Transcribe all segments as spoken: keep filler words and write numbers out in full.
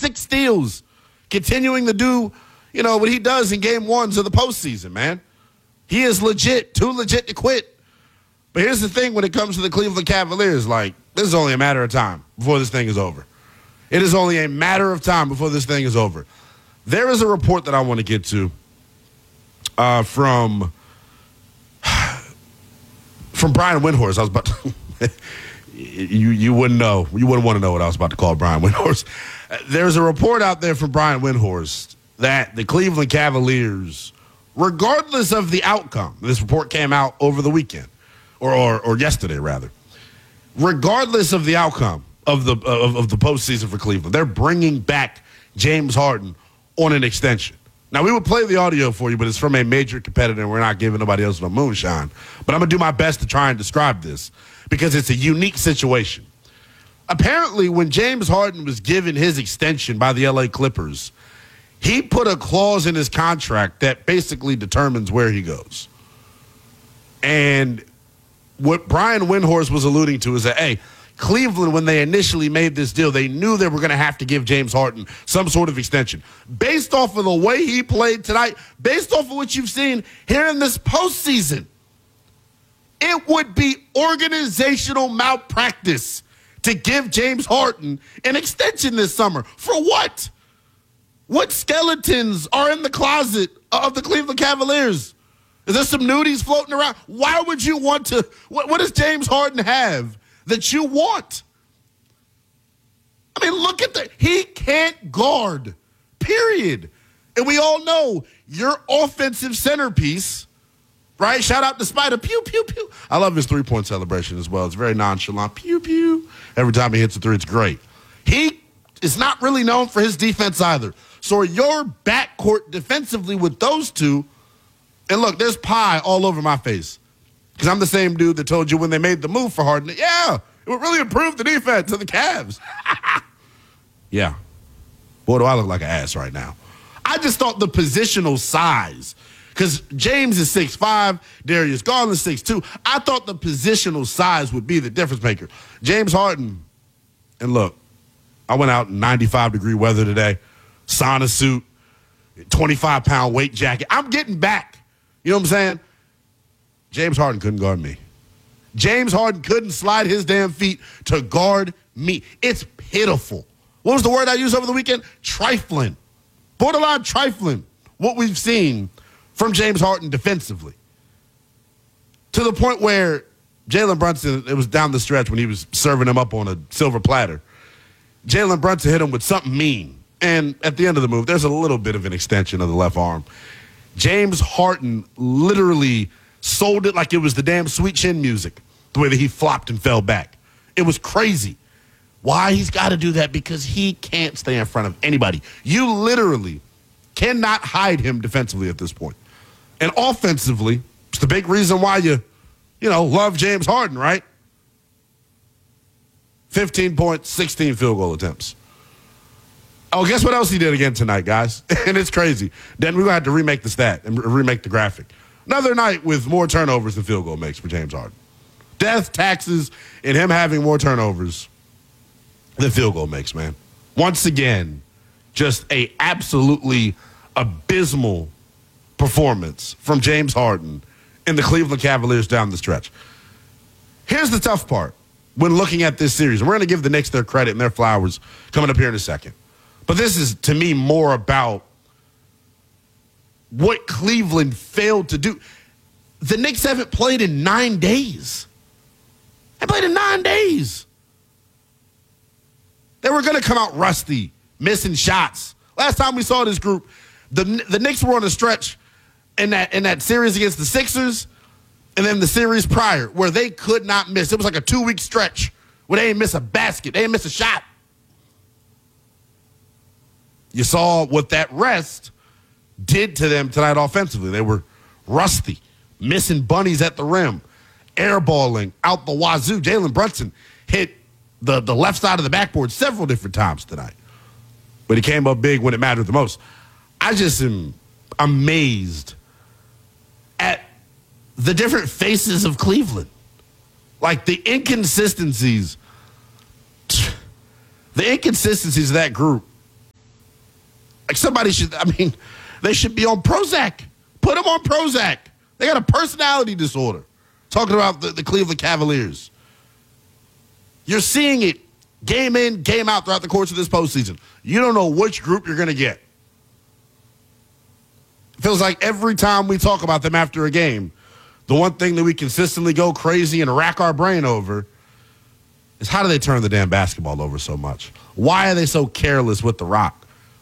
six steals, continuing to do, you know, what he does in game ones of the postseason, man. He is legit, too legit to quit. But here's the thing when it comes to the Cleveland Cavaliers, like, this is only a matter of time before this thing is over. It is only a matter of time before this thing is over. There is a report that I want to get to uh, from from Brian Windhorst. I was about to you you wouldn't know. You wouldn't want to know what I was about to call Brian Windhorst. There's a report out there from Brian Windhorst that the Cleveland Cavaliers, regardless of the outcome, this report came out over the weekend, or or, or yesterday rather. Regardless of the outcome of the of, of the postseason for Cleveland, they're bringing back James Harden on an extension. Now, we would play the audio for you, but it's from a major competitor, and we're not giving nobody else no moonshine. But I'm going to do my best to try and describe this because it's a unique situation. Apparently, when James Harden was given his extension by the L A Clippers, he put a clause in his contract that basically determines where he goes. And what Brian Windhorst was alluding to is that, hey, Cleveland, when they initially made this deal, they knew they were going to have to give James Harden some sort of extension. Based off of the way he played tonight, based off of what you've seen here in this postseason, it would be organizational malpractice to give James Harden an extension this summer. For what? What skeletons are in the closet of the Cleveland Cavaliers? Is there some nudies floating around? Why would you want to? What, what does James Harden have that you want? I mean, look at that. He can't guard, period. And we all know your offensive centerpiece, right? Shout out to Spider. Pew, pew, pew. I love his three-point celebration as well. It's very nonchalant. Pew, pew. Every time he hits a three, it's great. He is not really known for his defense either. So your backcourt defensively with those two, and look, there's pie all over my face. Because I'm the same dude that told you when they made the move for Harden, yeah, it would really improve the defense of the Cavs. Yeah. Boy, do I look like an ass right now. I just thought the positional size, because James is six five, Darius Garland is six two. I thought the positional size would be the difference maker. James Harden, and look, I went out in ninety-five degree weather today, sauna suit, twenty-five pound weight jacket. I'm getting back. You know what I'm saying? James Harden couldn't guard me. James Harden couldn't slide his damn feet to guard me. It's pitiful. What was the word I used over the weekend? Trifling. Borderline trifling. What we've seen from James Harden defensively. To the point where Jalen Brunson, it was down the stretch when he was serving him up on a silver platter. Jalen Brunson hit him with something mean. And at the end of the move, there's a little bit of an extension of the left arm. James Harden literally sold it like it was the damn Sweet Chin music, the way that he flopped and fell back. It was crazy. Why he's got to do that? Because he can't stay in front of anybody. You literally cannot hide him defensively at this point. And offensively, it's the big reason why you, you know, love James Harden, right? fifteen points, sixteen field goal attempts. Oh, guess what else he did again tonight, guys? And it's crazy. Then we're going to have to remake the stat and remake the graphic. Another night with more turnovers than field goal makes for James Harden. Death, taxes, and him having more turnovers than field goal makes, man. Once again, just a absolutely abysmal performance from James Harden and the Cleveland Cavaliers down the stretch. Here's the tough part when looking at this series. And we're going to give the Knicks their credit and their flowers coming up here in a second. But this is, to me, more about what Cleveland failed to do. The Knicks haven't played in nine days. They played in nine days. They were going to come out rusty, missing shots. Last time we saw this group, the the Knicks were on a stretch in that in that series against the Sixers, and then the series prior where they could not miss. It was like a two-week stretch where they didn't miss a basket. They didn't miss a shot. You saw what that rest did to them tonight offensively. They were rusty, missing bunnies at the rim, airballing out the wazoo. Jalen Brunson hit the, the left side of the backboard several different times tonight. But he came up big when it mattered the most. I just am amazed at the different faces of Cleveland. Like the inconsistencies, the inconsistencies of that group Like somebody should, I mean, they should be on Prozac. Put them on Prozac. They got a personality disorder. Talking about the, the Cleveland Cavaliers. You're seeing it game in, game out throughout the course of this postseason. You don't know which group you're going to get. It feels like every time we talk about them after a game, the one thing that we consistently go crazy and rack our brain over is how do they turn the damn basketball over so much? Why are they so careless with the rock?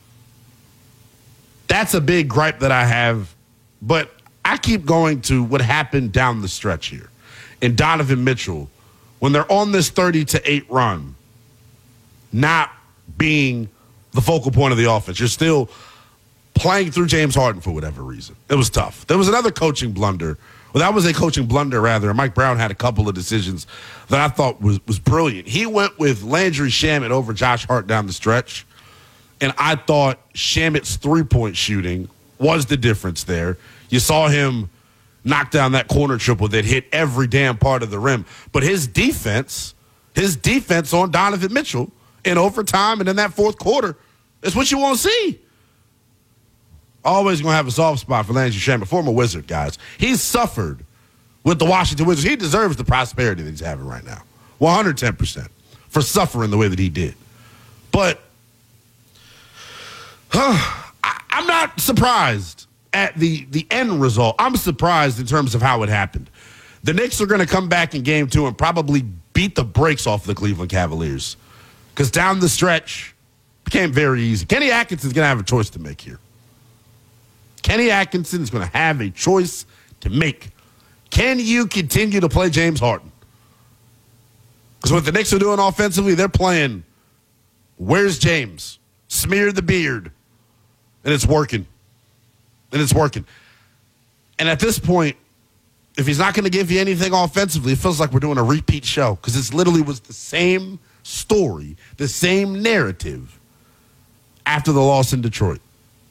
That's a big gripe that I have, but I keep going to what happened down the stretch here. And Donovan Mitchell, when they're on this thirty to eight run, not being the focal point of the offense. You're still playing through James Harden for whatever reason. It was tough. There was another coaching blunder. Well, that was a coaching blunder, rather. Mike Brown had a couple of decisions that I thought was, was brilliant. He went with Landry Shamet over Josh Hart down the stretch, and I thought Shamet's three-point shooting was the difference there. You saw him knock down that corner triple that hit every damn part of the rim. But his defense, his defense on Donovan Mitchell in overtime and in that fourth quarter is what you want to see. Always going to have a soft spot for Landry Shamet, former Wizard, guys. He's suffered with the Washington Wizards. He deserves the prosperity that he's having right now, one hundred ten percent, for suffering the way that he did. But huh, I, I'm not surprised at the, the end result. I'm surprised in terms of how it happened. The Knicks are going to come back in game two and probably beat the brakes off the Cleveland Cavaliers because down the stretch became very easy. Kenny Atkinson's going to have a choice to make here. Kenny Atkinson is going to have a choice to make. Can you continue to play James Harden? Because what the Knicks are doing offensively, they're playing, where's James? Smear the beard. And it's working. And it's working. And at this point, if he's not going to give you anything offensively, it feels like we're doing a repeat show because it literally was the same story, the same narrative after the loss in Detroit.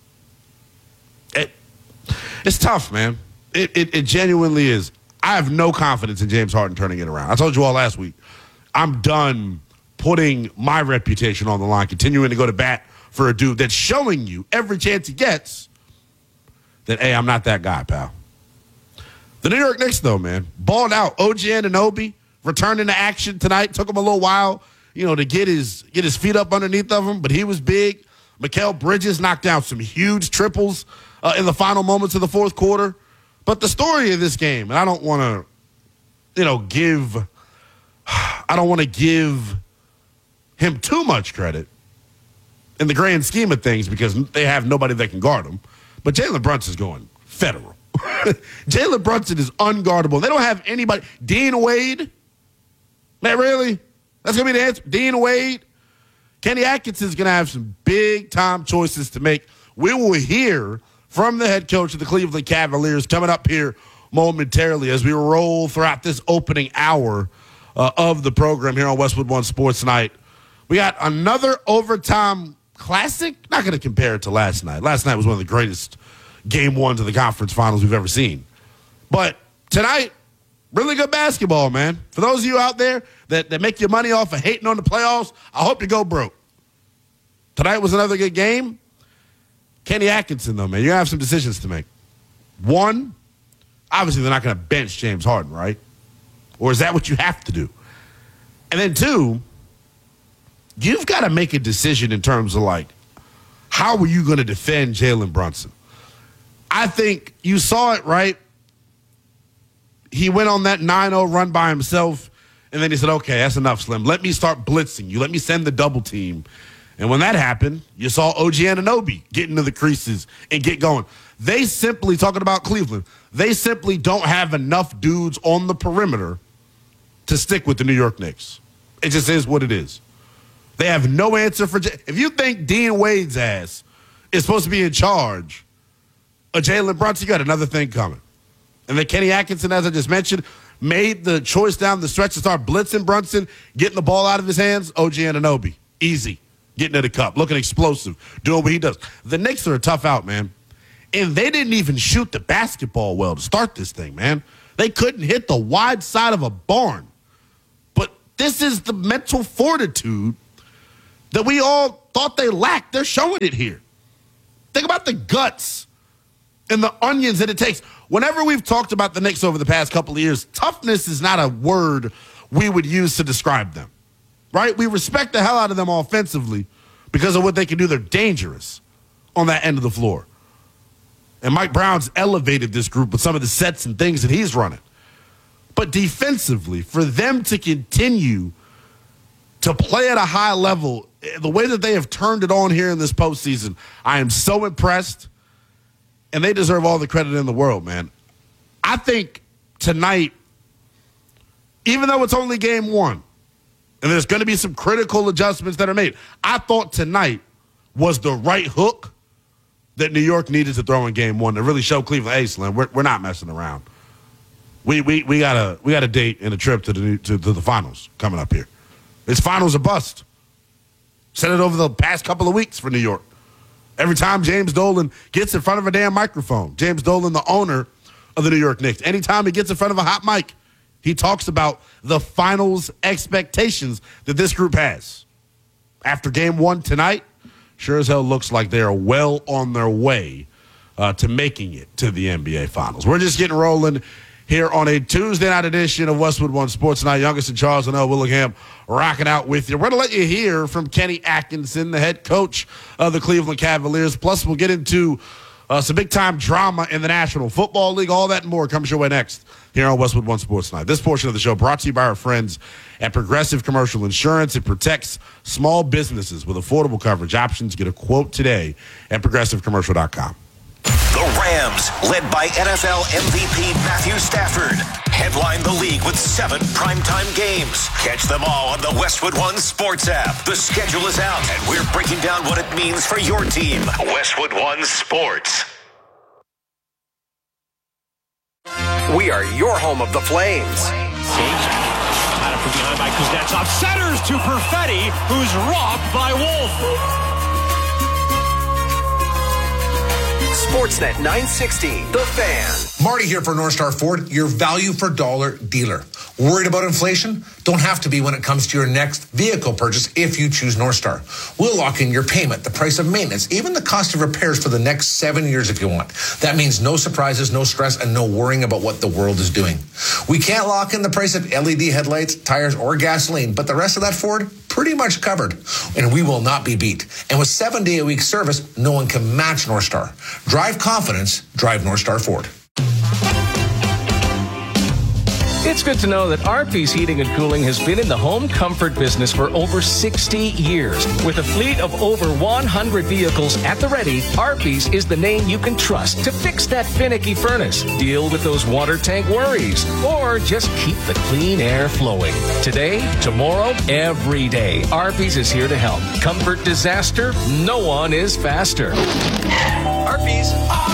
It, it's tough, man. It, it it genuinely is. I have no confidence in James Harden turning it around. I told you all last week, I'm done putting my reputation on the line, continuing to go to bat for a dude that's showing you every chance he gets that, hey, I'm not that guy, pal. The New York Knicks, though, man, balled out. O G Anunoby returning to action tonight. Took him a little while, you know, to get his get his feet up underneath of him, but he was big. Mikal Bridges knocked down some huge triples uh, in the final moments of the fourth quarter. But the story of this game, and I don't want to, you know, give, I don't want to give him too much credit in the grand scheme of things because they have nobody that can guard him. But Jalen Brunson's going federal. Jalen Brunson is unguardable. They don't have anybody. Dean Wade? Man, really? That's going to be the answer? Dean Wade? Kenny Atkinson's going to have some big-time choices to make. We will hear from the head coach of the Cleveland Cavaliers coming up here momentarily as we roll throughout this opening hour uh, of the program here on Westwood One Sports Night. We got another overtime classic. Not going to compare it to last night. Last night was one of the greatest game ones of the conference finals we've ever seen. But tonight, really good basketball, man. For those of you out there that, that make your money off of hating on the playoffs, I hope you go broke. Tonight was another good game. Kenny Atkinson, though, man, you're going to have some decisions to make. One, obviously they're not going to bench James Harden, right? Or is that what you have to do? And then two, you've got to make a decision in terms of, like, how are you going to defend Jalen Brunson? I think you saw it, right? He went on that nine oh run by himself, and then he said, okay, that's enough, Slim. Let me start blitzing you. Let me send the double team. And when that happened, you saw O G Anunoby get into the creases and get going. They simply, talking about Cleveland, they simply don't have enough dudes on the perimeter to stick with the New York Knicks. It just is what it is. They have no answer for J- – if you think Dean Wade's ass is supposed to be in charge of Jalen Brunson, you got another thing coming. And then Kenny Atkinson, as I just mentioned, made the choice down the stretch to start blitzing Brunson, getting the ball out of his hands. O G Anunoby, easy, getting to the cup, looking explosive, doing what he does. The Knicks are a tough out, man. And they didn't even shoot the basketball well to start this thing, man. They couldn't hit the wide side of a barn. But this is the mental fortitude that we all thought they lacked. They're showing it here. Think about the guts and the onions that it takes. Whenever we've talked about the Knicks over the past couple of years, toughness is not a word we would use to describe them, right? We respect the hell out of them offensively because of what they can do. They're dangerous on that end of the floor. And Mike Brown's elevated this group with some of the sets and things that he's running. But defensively, for them to continue to play at a high level, the way that they have turned it on here in this postseason, I am so impressed. And they deserve all the credit in the world, man. I think tonight, even though it's only game one, and there's going to be some critical adjustments that are made, I thought tonight was the right hook that New York needed to throw in game one to really show Cleveland, hey, Slim, we're, we're not messing around. We we we got a we got a date and a trip to the to, to the finals coming up here. It's finals or bust. Said it over the past couple of weeks for New York. Every time James Dolan gets in front of a damn microphone, James Dolan, the owner of the New York Knicks, anytime he gets in front of a hot mic, he talks about the finals expectations that this group has. After game one tonight, sure as hell looks like they are well on their way uh, to making it to the N B A Finals. We're just getting rolling here on a Tuesday night edition of Westwood One Sports Night. Youngest and Charles and L. Willingham rocking out with you. We're going to let you hear from Kenny Atkinson, the head coach of the Cleveland Cavaliers. Plus, we'll get into uh, some big-time drama in the National Football League. All that and more comes your way next here on Westwood One Sports Night. This portion of the show brought to you by our friends at Progressive Commercial Insurance. It protects small businesses with affordable coverage options. Get a quote today at progressive commercial dot com. The Rams, led by N F L M V P Matthew Stafford, headline the league with seven primetime games. Catch them all on the Westwood One Sports app. The schedule is out, and we're breaking down what it means for your team. Westwood One Sports. We are your home of the Flames. Out from behind by Kuznetsov. Centers to Perfetti, who's robbed by Wolf. Sportsnet nine sixty, The Fan. Marty here for North Star Ford, your value for dollar dealer. Worried about inflation? Don't have to be when it comes to your next vehicle purchase if you choose North Star. We'll lock in your payment, the price of maintenance, even the cost of repairs for the next seven years if you want. That means no surprises, no stress, and no worrying about what the world is doing. We can't lock in the price of L E D headlights, tires, or gasoline, but the rest of that Ford, pretty much covered. And we will not be beat. And with seven-day-a-week service, no one can match North Star. Drive confidence, drive North Star Ford. It's good to know that Arby's Heating and Cooling has been in the home comfort business for over sixty years. With a fleet of over one hundred vehicles at the ready, Arby's is the name you can trust to fix that finicky furnace, deal with those water tank worries, or just keep the clean air flowing. Today, tomorrow, every day, Arby's is here to help. Comfort disaster, no one is faster. Arby's.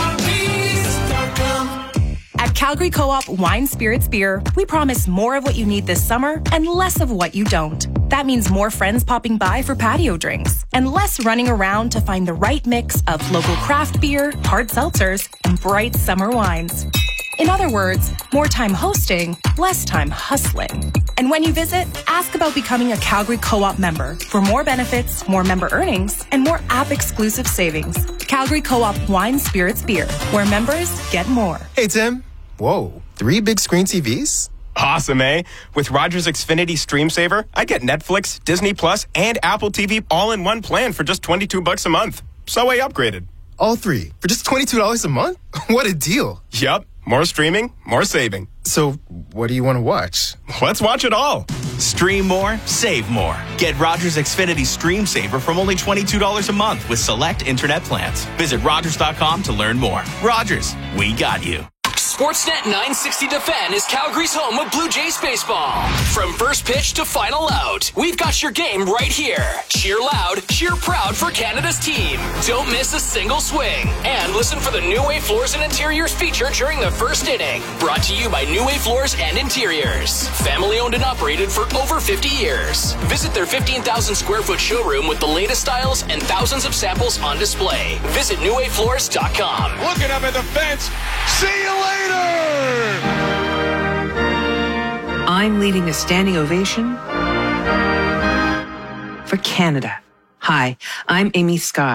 At Calgary Co-op Wine Spirits Beer, we promise more of what you need this summer and less of what you don't. That means more friends popping by for patio drinks and less running around to find the right mix of local craft beer, hard seltzers, and bright summer wines. In other words, more time hosting, less time hustling. And when you visit, ask about becoming a Calgary Co-op member for more benefits, more member earnings, and more app-exclusive savings. Calgary Co-op Wine Spirits Beer, where members get more. Hey, Tim. Whoa, three big screen T Vs? Awesome, eh? With Rogers Xfinity Stream Saver, I get Netflix, Disney Plus, and Apple T V all in one plan for just twenty-two bucks a month. So I upgraded. All three for just twenty-two dollars a month? What a deal. Yup. More streaming, more saving. So, what do you want to watch? Let's watch it all. Stream more, save more. Get Rogers Xfinity Stream Saver from only twenty-two dollars a month with select internet plans. Visit Rogers dot com to learn more. Rogers, we got you. Sportsnet nine sixty The Fan is Calgary's home of Blue Jays baseball. From first pitch to final out, we've got your game right here. Cheer loud, cheer proud for Canada's team. Don't miss a single swing. And listen for the New Way Floors and Interiors feature during the first inning. Brought to you by New Way Floors and Interiors. Family owned and operated for over fifty years. Visit their fifteen thousand square foot showroom with the latest styles and thousands of samples on display. Visit new way floors dot com. Looking up at the fence. See you later. I'm leading a standing ovation for Canada. Hi, I'm Amy Skye.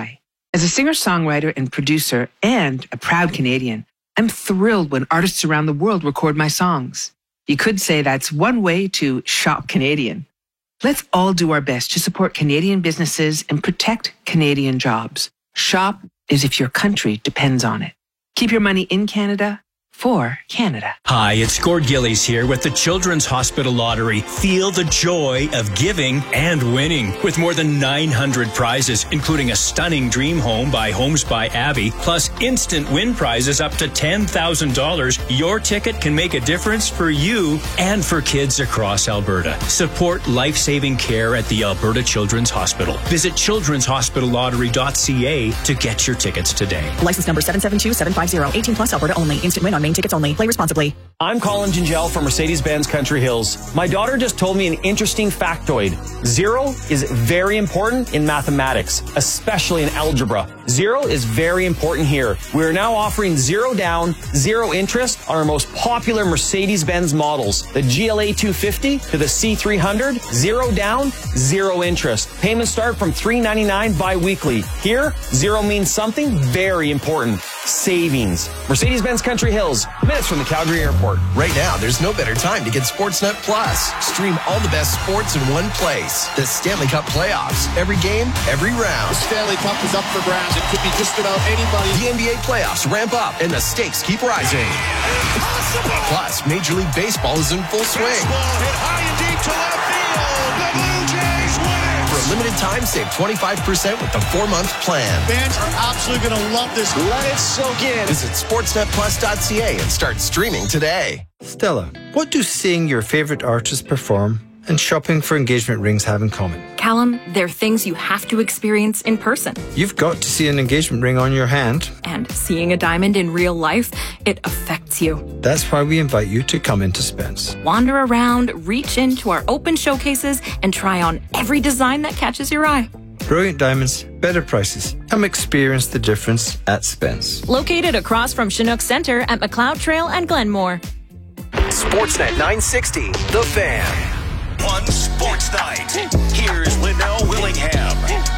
As a singer-songwriter and producer and a proud Canadian, I'm thrilled when artists around the world record my songs. You could say that's one way to shop Canadian. Let's all do our best to support Canadian businesses and protect Canadian jobs. Shop as if your country depends on it. Keep your money in Canada for Canada. Hi, it's Gord Gillies here with the Children's Hospital Lottery. Feel the joy of giving and winning with more than nine hundred prizes, including a stunning dream home by Homes by Abby, plus instant win prizes up to ten thousand dollars. Your ticket can make a difference for you and for kids across Alberta. Support life-saving care at the Alberta Children's Hospital. Visit children's hospital lottery dot c a to get your tickets today. License number seven seven two seven five zero. eighteen plus Alberta only. Instant win on main tickets only. Play responsibly. I'm Colin Gingell from Mercedes-Benz Country Hills. My daughter just told me an interesting factoid. Zero is very important in mathematics, especially in algebra. Zero is very important here. We are now offering zero down, zero interest on our most popular Mercedes-Benz models. The G L A two fifty to the C three hundred, zero down, zero interest. Payments start from three ninety-nine bi-weekly. Here, zero means something very important. Savings. Mercedes-Benz Country Hills, minutes from the Calgary Airport. Right now, there's no better time to get Sportsnet Plus. Stream all the best sports in one place. The Stanley Cup playoffs. Every game, every round. The Stanley Cup is up for grabs. It could be just about anybody. The N B A playoffs ramp up, and the stakes keep rising. Impossible! Plus, Major League Baseball is in full swing. Baseball hit high and deep to left field. The Blue Jays win it. For a limited time, save twenty-five percent with the four-month plan. Fans are absolutely going to love this. Let it soak in. Visit sportsnet plus dot c a and start streaming today. Stella, what do seeing your favorite artist perform and shopping for engagement rings have in common? Callum, they're things you have to experience in person. You've got to see an engagement ring on your hand. And seeing a diamond in real life, it affects you. That's why we invite you to come into Spence. Wander around, reach into our open showcases, and try on every design that catches your eye. Brilliant diamonds, better prices. Come experience the difference at Spence. Located across from Chinook Center at McLeod Trail and Glenmore. Sportsnet nine sixty, The Fan. One sports night. Here's Linnell Willingham.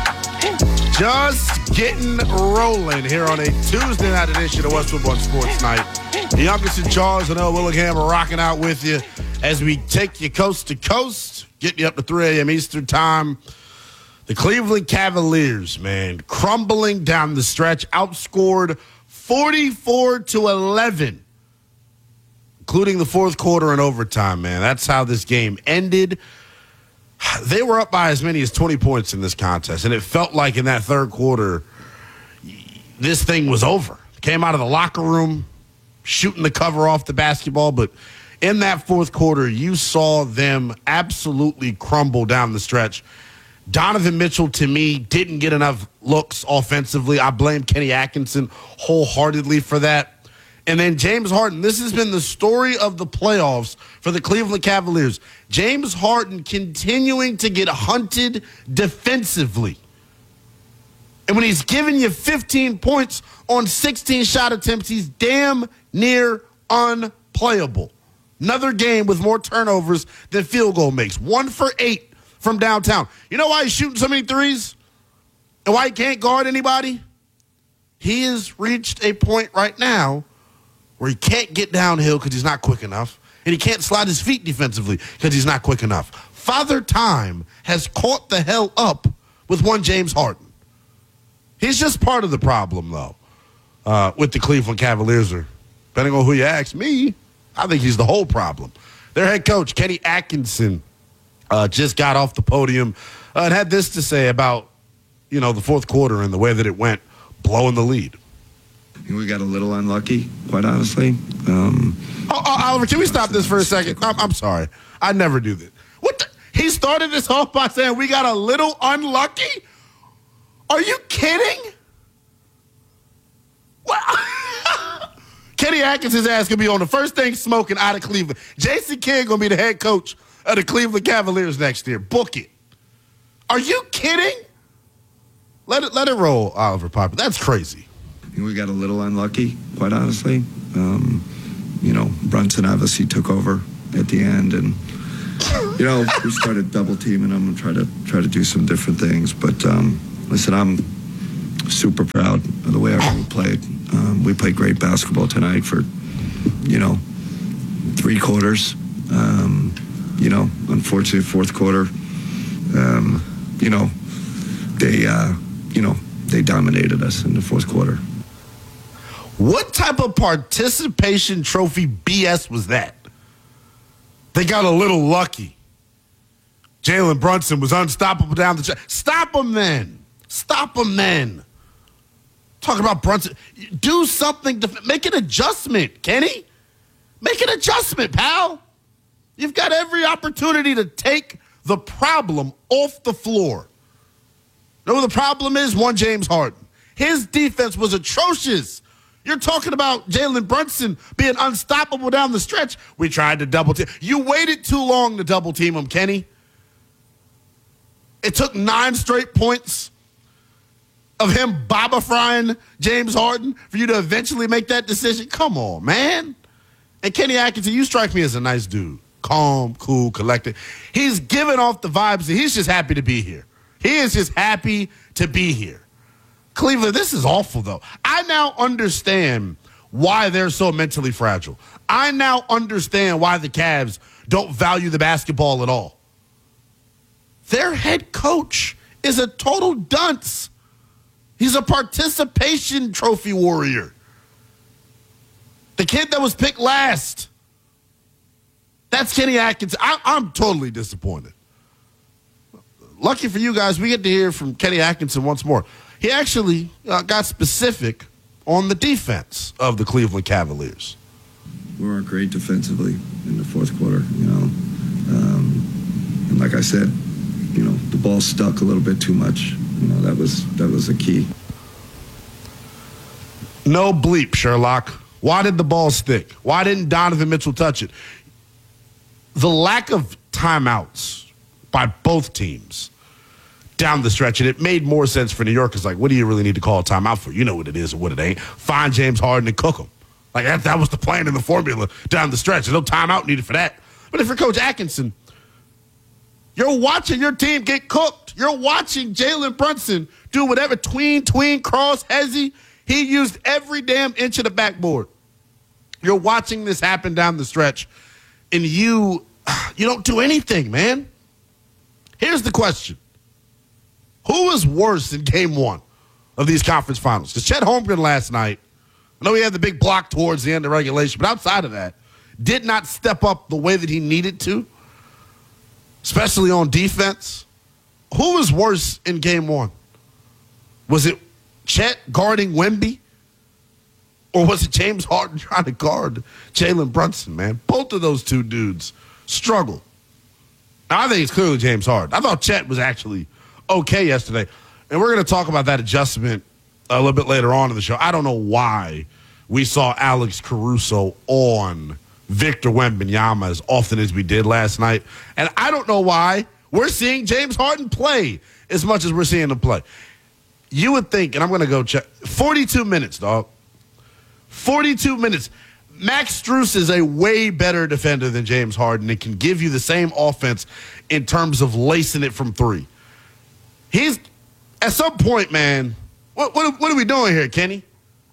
Just getting rolling here on a Tuesday night edition of Westwood One Sports Night. The youngest in charge, Linnell Willingham, are rocking out with you as we take you coast to coast, getting you up to three a.m. Eastern time. The Cleveland Cavaliers, man, crumbling down the stretch, outscored forty-four to eleven, including the fourth quarter and overtime, man. That's how this game ended. They were up by as many as twenty points in this contest, and it felt like in that third quarter, this thing was over. Came out of the locker room, shooting the cover off the basketball, but in that fourth quarter, you saw them absolutely crumble down the stretch. Donovan Mitchell, to me, didn't get enough looks offensively. I blame Kenny Atkinson wholeheartedly for that. And then James Harden. This has been the story of the playoffs for the Cleveland Cavaliers. James Harden continuing to get hunted defensively. And when he's giving you fifteen points on sixteen shot attempts, he's damn near unplayable. Another game with more turnovers than field goal makes. One for eight from downtown. You know why he's shooting so many threes? And why he can't guard anybody? He has reached a point right now where he can't get downhill because he's not quick enough, and he can't slide his feet defensively because he's not quick enough. Father Time has caught the hell up with one James Harden. He's just part of the problem, though, uh, with the Cleveland Cavaliers. Or, depending on who you ask me, I think he's the whole problem. Their head coach, Kenny Atkinson, Uh, just got off the podium uh, and had this to say about, you know, the fourth quarter and the way that it went, blowing the lead. We got a little unlucky, quite honestly. Um, oh, oh, Oliver, can we stop this for a second? I'm, I'm sorry. I never do this. What? The, he started this off by saying we got a little unlucky? Are you kidding? What? Kenny Atkinson's ass going to be on the first thing smoking out of Cleveland. Jason Kidd going to be the head coach of the Cleveland Cavaliers next year. Book it. Are you kidding? Let it let it roll, Oliver Piper. That's crazy. We got a little unlucky, quite honestly. Um, you know, Brunson obviously took over at the end, and you know we started double teaming him and try to try to do some different things. But um, listen, I'm super proud of the way our team played. Um, we played great basketball tonight for, you know, three quarters. Um, you know, unfortunately, fourth quarter, um, you know, they, uh, you know, they dominated us in the fourth quarter. What type of participation trophy B S was that? They got a little lucky. Jalen Brunson was unstoppable down the stretch. Stop him then. Stop him then. Talking about Brunson. Do something to make an adjustment, Kenny. Make an adjustment, pal. You've got every opportunity to take the problem off the floor. You know what the problem is? One, James Harden. His defense was atrocious. You're talking about Jalen Brunson being unstoppable down the stretch. We tried to double team. You waited too long to double team him, Kenny. It took nine straight points of him Baba frying James Harden for you to eventually make that decision. Come on, man. And Kenny Atkinson, you strike me as a nice dude. Calm, cool, collected. He's giving off the vibes that he's just happy to be here. He is just happy to be here. Cleveland, this is awful, though. I now understand why they're so mentally fragile. I now understand why the Cavs don't value the basketball at all. Their head coach is a total dunce. He's a participation trophy warrior. The kid that was picked last. That's Kenny Atkinson. I, I'm totally disappointed. Lucky for you guys, we get to hear from Kenny Atkinson once more. He actually uh, got specific on the defense of the Cleveland Cavaliers. We weren't great defensively in the fourth quarter, you know. Um, and like I said, you know, the ball stuck a little bit too much. You know, that was that was a key. No bleep, Sherlock. Why did the ball stick? Why didn't Donovan Mitchell touch it? The lack of timeouts by both teams down the stretch, and it made more sense for New York. It's like, what do you really need to call a timeout for? You know what it is and what it ain't. Find James Harden and cook him. Like, that, that was the plan in the formula down the stretch. There's no timeout needed for that. But if you're Coach Atkinson, you're watching your team get cooked. You're watching Jalen Brunson do whatever, tween, tween, cross, hezzy. He used every damn inch of the backboard. You're watching this happen down the stretch, and you, you don't do anything, man. Here's the question. Who was worse in game one of these conference finals? Because Chet Holmgren last night, I know he had the big block towards the end of regulation, but outside of that, did not step up the way that he needed to, especially on defense. Who was worse in game one? Was it Chet guarding Wemby? Or was it James Harden trying to guard Jalen Brunson, man? Both of those two dudes struggled. Now, I think it's clearly James Harden. I thought Chet was actually okay yesterday. And we're going to talk about that adjustment a little bit later on in the show. I don't know why we saw Alex Caruso on Victor Wembanyama as often as we did last night. And I don't know why we're seeing James Harden play as much as we're seeing him play. You would think, and I'm going to go check, forty-two minutes, dog. forty-two minutes. Max Strus is a way better defender than James Harden and can give you the same offense in terms of lacing it from three. He's, at some point, man, what what, what are we doing here, Kenny?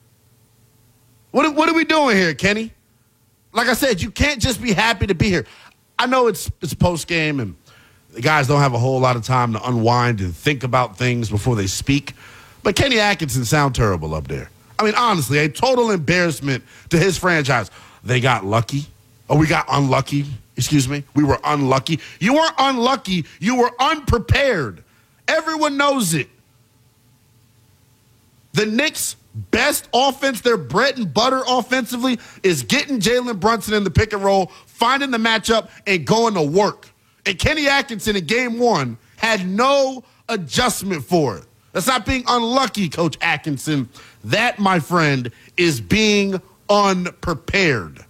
What, what are we doing here, Kenny? Like I said, you can't just be happy to be here. I know it's it's post-game and the guys don't have a whole lot of time to unwind and think about things before they speak, but Kenny Atkinson sound terrible up there. I mean, honestly, a total embarrassment to his franchise. They got lucky. Or we got unlucky. Excuse me. We were unlucky. You weren't unlucky. You were unprepared. Everyone knows it. The Knicks' best offense, their bread and butter offensively, is getting Jalen Brunson in the pick and roll, finding the matchup, and going to work. And Kenny Atkinson in game one had no adjustment for it. That's not being unlucky, Coach Atkinson. That, my friend, is being unprepared.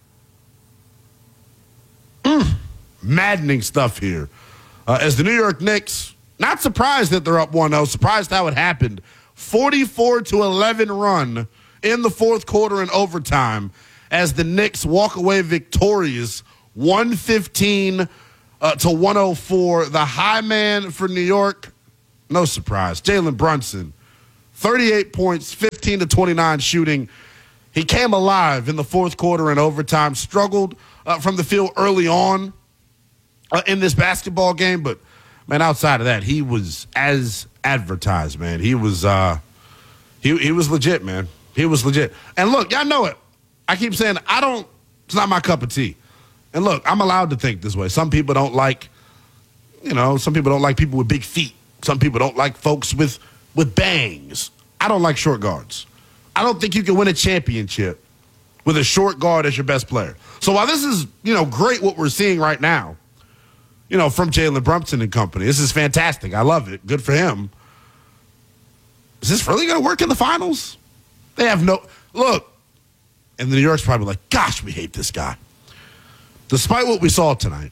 Mm, maddening stuff here. Uh, as the New York Knicks, not surprised that they're up one oh, surprised how it happened. forty-four to eleven run in the fourth quarter and overtime as the Knicks walk away victorious, one fifteen uh, to one oh four. The high man for New York, no surprise, Jalen Brunson. thirty-eight points, fifteen to twenty-nine shooting. He came alive in the fourth quarter and overtime, struggled uh, from the field early on uh, in this basketball game. But, man, outside of that, he was as advertised, man. He was uh, he, he was legit, man. He was legit. And, look, y'all know it. I keep saying I don't – it's not my cup of tea. And, look, I'm allowed to think this way. Some people don't like – you know, some people don't like people with big feet. Some people don't like folks with, with bangs. I don't like short guards. I don't think you can win a championship with a short guard as your best player. So while this is, you know, great what we're seeing right now, you know, from Jalen Brunson and company, this is fantastic. I love it. Good for him. Is this really going to work in the finals? They have no – look, and the New York's probably like, gosh, we hate this guy. Despite what we saw tonight,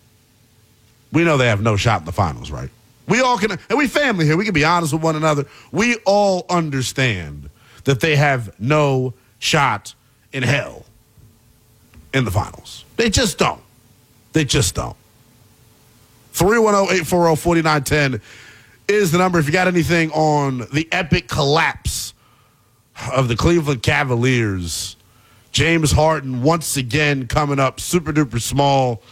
we know they have no shot in the finals, right? We all can – and we family here. We can be honest with one another. We all understand that they have no shot in hell in the finals. They just don't. They just don't. three one zero, eight four zero, four nine one zero is the number. If you got anything on the epic collapse of the Cleveland Cavaliers, James Harden once again coming up super duper small.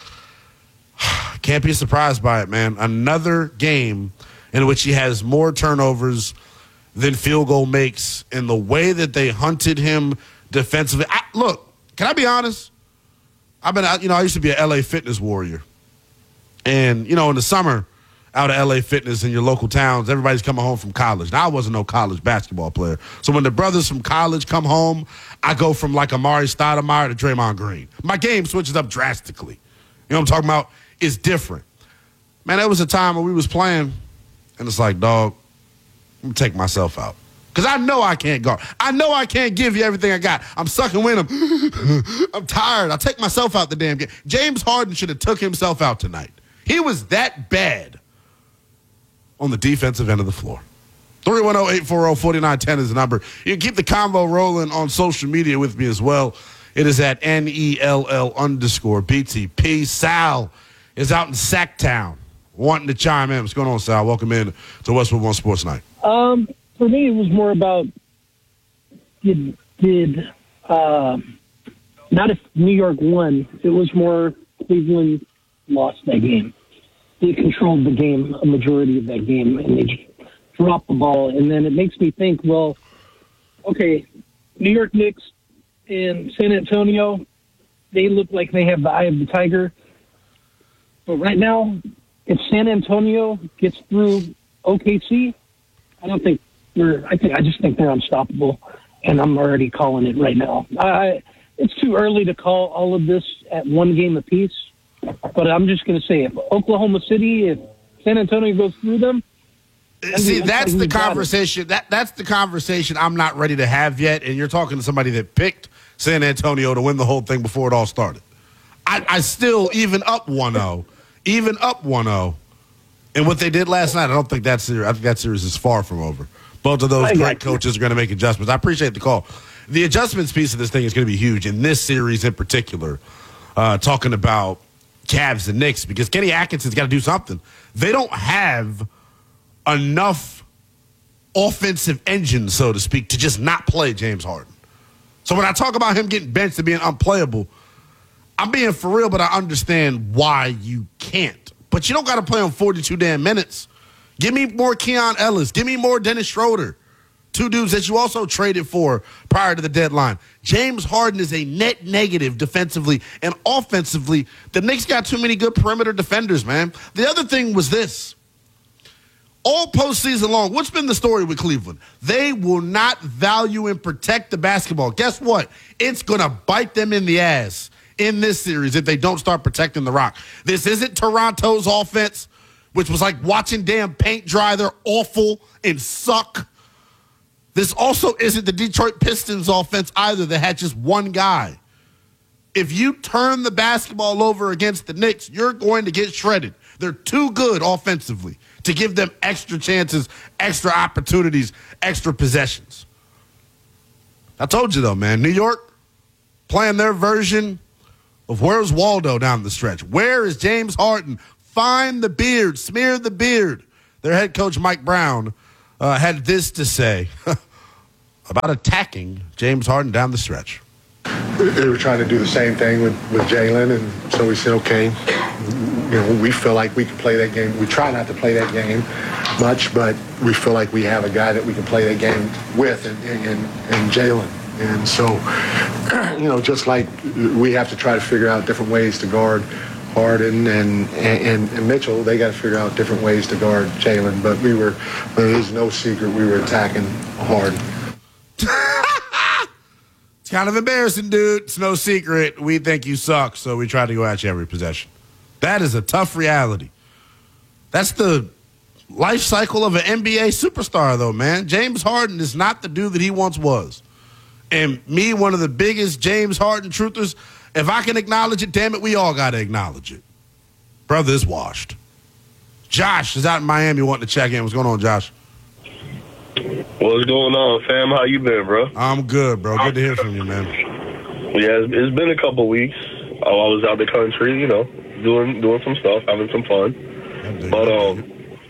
Can't be surprised by it, man. Another game in which he has more turnovers than field goal makes, in the way that they hunted him defensively. I, look, can I be honest? I've been, you know, I used to be an L A fitness warrior. And, you know, in the summer, out of L A fitness in your local towns, everybody's coming home from college. Now, I wasn't no college basketball player. So when the brothers from college come home, I go from like Amari Stoudemire to Draymond Green. My game switches up drastically. You know what I'm talking about? It's different. Man, there was a time when we was playing, and it's like, dog, I'm going to take myself out. Because I know I can't guard. I know I can't give you everything I got. I'm sucking wind. I'm, I'm tired. I'll take myself out the damn game. James Harden should have took himself out tonight. He was that bad on the defensive end of the floor. three one zero, eight four zero, four nine one zero is the number. You can keep the convo rolling on social media with me as well. It is at N E L L underscore B T P. Sal is out in Sacktown wanting to chime in. What's going on, Sal? Welcome in to Westwood One Sports Night. Um, for me, it was more about did, did uh, not if New York won. It was more Cleveland lost that game. They controlled the game, a majority of that game, and they just dropped the ball. And then it makes me think, well, okay, New York Knicks and San Antonio, they look like they have the eye of the tiger. But right now, if San Antonio gets through O K C, I don't think we're. I think I just think they're unstoppable, and I'm already calling it right now. I, it's too early to call all of this at one game apiece, but I'm just going to say if Oklahoma City, if San Antonio goes through them. See, that's the conversation. That that's the conversation I'm not ready to have yet. And you're talking to somebody that picked San Antonio to win the whole thing before it all started. I, I still, even up one oh, even up one oh, and what they did last night, I don't think that series, I think that series is far from over. Both of those great coaches are going to make adjustments. I appreciate the call. The adjustments piece of this thing is going to be huge in this series in particular, uh, talking about Cavs and Knicks, because Kenny Atkinson's got to do something. They don't have enough offensive engine, so to speak, to just not play James Harden. So when I talk about him getting benched and being unplayable, I'm being for real, but I understand why you can't. But you don't got to play on forty-two damn minutes. Give me more Keon Ellis. Give me more Dennis Schroeder. Two dudes that you also traded for prior to the deadline. James Harden is a net negative defensively and offensively. The Knicks got too many good perimeter defenders, man. The other thing was this. All postseason long, what's been the story with Cleveland? They will not value and protect the basketball. Guess what? It's going to bite them in the ass in this series if they don't start protecting the rock. This isn't Toronto's offense, which was like watching damn paint dry. They're awful and suck. This also isn't the Detroit Pistons offense either that had just one guy. If you turn the basketball over against the Knicks, you're going to get shredded. They're too good offensively to give them extra chances, extra opportunities, extra possessions. I told you, though, man, New York playing their version of where's Waldo down the stretch. Where is James Harden? Find the beard, smear the beard. Their head coach, Mike Brown, uh, had this to say about attacking James Harden down the stretch. They were trying to do the same thing with, with Jalen, and so we said, okay, you know, we feel like we can play that game. We try not to play that game much, but we feel like we have a guy that we can play that game with in, in, in Jalen. And so, you know, just like we have to try to figure out different ways to guard Harden and, and, and Mitchell, they got to figure out different ways to guard Jalen. But we were, there is no secret, we were attacking Harden. It's kind of embarrassing, dude. It's no secret. We think you suck, so we try to go at you every possession. That is a tough reality. That's the life cycle of an N B A superstar, though, man. James Harden is not the dude that he once was. And me, one of the biggest James Harden truthers, if I can acknowledge it, damn it, we all got to acknowledge it. Brother is washed. Josh is out in Miami wanting to check in. What's going on, Josh? What's going on, fam? How you been, bro? I'm good, bro. Good to hear from you, man. Yeah, it's, it's been a couple weeks. Oh, I was out the country, you know, doing doing some stuff, having some fun. But, um,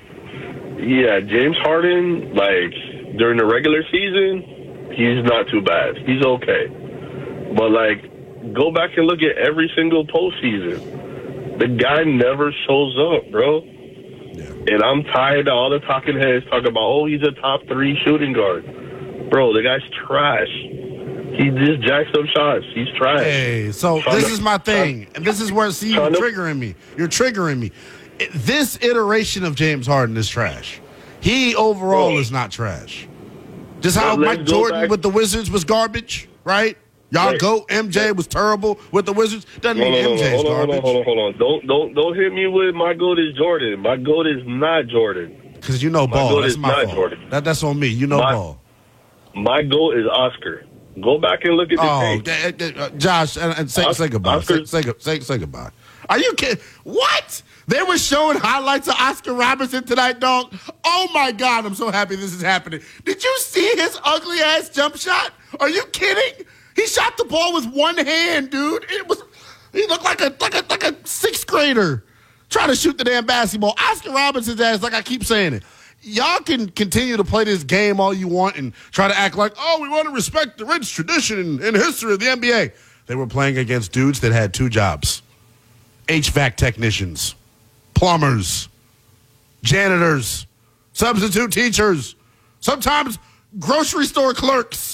yeah, James Harden, like, during the regular season, he's not too bad. He's okay. But, like, go back and look at every single postseason. The guy never shows up, bro. Yeah. And I'm tired of all the talking heads talking about, oh, he's a top three shooting guard. Bro, the guy's trash. He just jacks up shots. He's trash. Hey, so trying this to, is my thing. And this is where, see, you're triggering me. You're triggering me. It, this iteration of James Harden is trash. He overall bro. is not trash. Just how Let's Mike Jordan back. with the Wizards was garbage, right? Y'all Wait. go. M J was terrible with the Wizards. Doesn't no, mean no, no, M J's hold on, garbage. Hold on, hold on, hold on. Don't, don't, don't hit me with my goat is Jordan. My goat is not Jordan. Because you know my ball. goat That's is my not fault. Jordan. That, that's on me. You know my, ball. My goat is Oscar. Go back and look at the oh, tape. Uh, uh, Josh, and, and say, say goodbye. Say, say, say, say goodbye. Are you kidding? What? They were showing highlights of Oscar Robertson tonight, dog. Oh, my God. I'm so happy this is happening. Did you see his ugly-ass jump shot? Are you kidding? He shot the ball with one hand, dude. It was. He looked like a like a like a sixth grader trying to shoot the damn basketball. Oscar Robertson's ass, like I keep saying it. Y'all can continue to play this game all you want and try to act like, oh, we want to respect the rich tradition and, and history of the N B A. They were playing against dudes that had two jobs: H V A C technicians, plumbers, janitors, substitute teachers, sometimes grocery store clerks,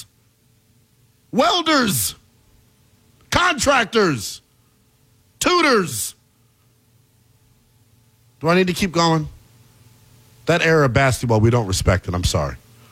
welders, contractors, tutors. Do I need to keep going? That era of basketball, we don't respect it. I'm sorry.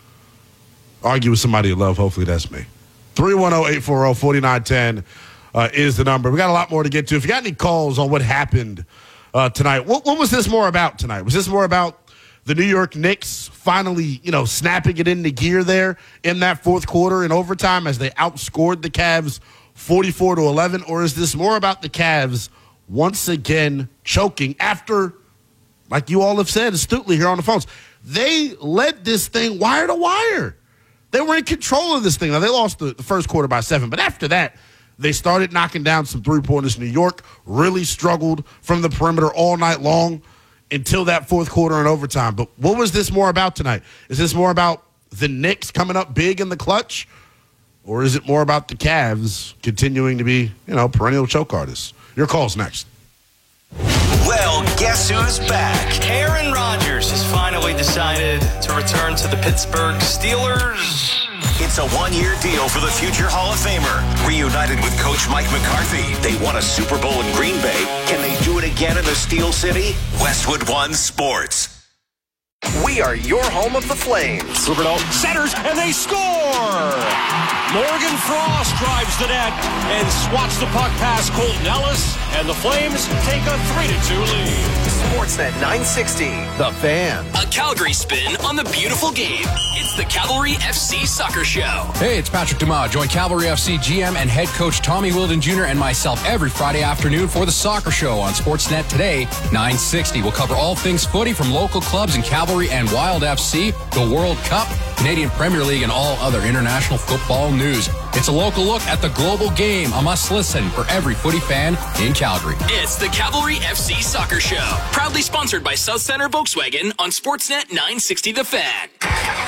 Argue with somebody you love. Hopefully that's me. three one zero, eight four zero, four nine one zero uh, is the number. We got a lot more to get to. If you got any calls on what happened uh, tonight, what, what was this more about tonight? Was this more about the New York Knicks finally, you know, snapping it into gear there in that fourth quarter in overtime as they outscored the Cavs forty-four to eleven? Or is this more about the Cavs once again choking after, like you all have said astutely here on the phones, they led this thing wire to wire. They were in control of this thing. Now, they lost the, the first quarter by seven, but after that, they started knocking down some three-pointers. New York really struggled from the perimeter all night long until that fourth quarter in overtime. But what was this more about tonight? Is this more about the Knicks coming up big in the clutch? Or is it more about the Cavs continuing to be, you know, perennial choke artists? Your call's next. Well, guess who's back? Aaron Rodgers has finally decided to return to the Pittsburgh Steelers. It's a one-year deal for the future Hall of Famer. Reunited with Coach Mike McCarthy, they won a Super Bowl in Green Bay. Can they do it again in the Steel City? Westwood One Sports. We are your home of the Flames. Riverdale centers, and they score! Morgan Frost drives the net and swats the puck past Colton Ellis, and the Flames take a three to two lead. Sportsnet nine sixty, The Fan. A Calgary spin on the beautiful game. It's the Cavalry F C Soccer Show. Hey, it's Patrick DeMa. Join Cavalry F C G M and head coach Tommy Wilden Junior and myself every Friday afternoon for the Soccer Show on Sportsnet today, nine sixty. We'll cover all things footy from local clubs in Cavalry and Wild F C, the World Cup, Canadian Premier League, and all other international football news. It's a local look at the global game, a must-listen for every footy fan in Calgary. It's the Cavalry F C Soccer Show, proudly sponsored by South Center Volkswagen on Sportsnet nine sixty The Fan.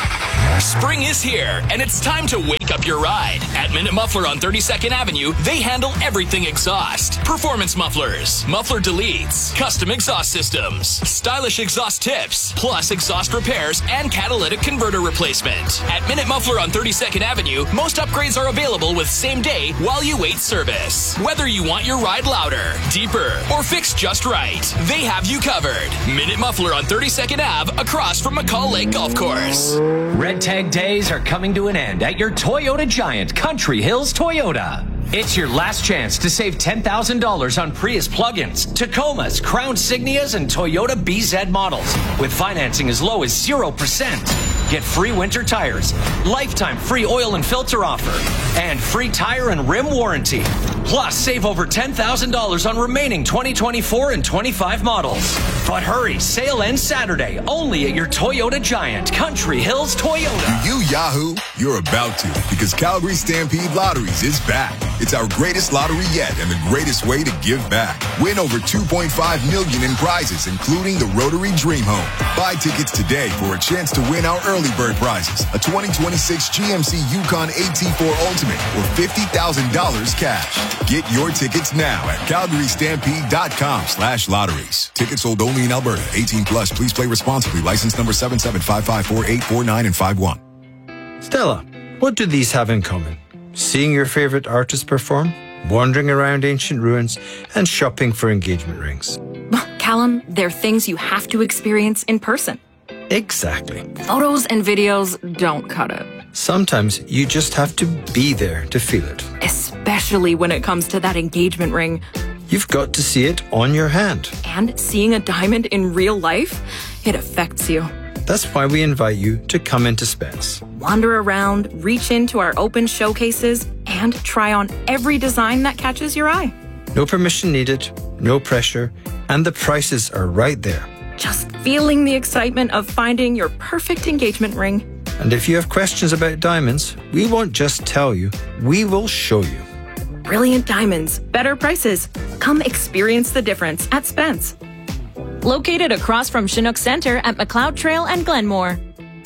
Spring is here, and it's time to wake up your ride. At Minute Muffler on thirty-second Avenue, they handle everything exhaust. Performance mufflers, muffler deletes, custom exhaust systems, stylish exhaust tips, plus exhaust repairs and catalytic converter replacement. At Minute Muffler on thirty-second Avenue, most upgrades are available with same day while you wait service. Whether you want your ride louder, deeper, or fixed just right, they have you covered. Minute Muffler on thirty-second Ave across from McCall Lake Golf Course. Red Tag Days are coming to an end at your Toyota Giant, Country Hills Toyota. It's your last chance to save ten thousand dollars on Prius plug-ins, Tacomas, Crown Signias, and Toyota B Z models with financing as low as zero percent. Get free winter tires, lifetime free oil and filter offer, and free tire and rim warranty. Plus, save over ten thousand dollars on remaining twenty twenty-four and twenty-five models. But hurry, sale ends Saturday only at your Toyota Giant, Country Hills Toyota. Do you Yahoo? You're about to, because Calgary Stampede Lotteries is back. It's our greatest lottery yet and the greatest way to give back. Win over two point five million dollars in prizes, including the Rotary Dream Home. Buy tickets today for a chance to win our early bird prizes, a twenty twenty-six G M C Yukon A T four Ultimate, or fifty thousand dollars cash. Get your tickets now at calgarystampede.com slash lotteries. Tickets sold only in Alberta. eighteen plus. Please play responsibly. License number seven seven five five four eight four nine and five one. Stella, what do these have in common? Seeing your favorite artist perform, wandering around ancient ruins, and shopping for engagement rings. Callum, they're things you have to experience in person. Exactly. Photos and videos don't cut it. Sometimes you just have to be there to feel it. Especially when it comes to that engagement ring. You've got to see it on your hand. And seeing a diamond in real life, it affects you. That's why we invite you to come into Spence. Wander around, reach into our open showcases, and try on every design that catches your eye. No permission needed, no pressure, and the prices are right there. Just feeling the excitement of finding your perfect engagement ring. And if you have questions about diamonds, we won't just tell you, we will show you. Brilliant diamonds, better prices. Come experience the difference at Spence. Located across from Chinook Center at McLeod Trail and Glenmore.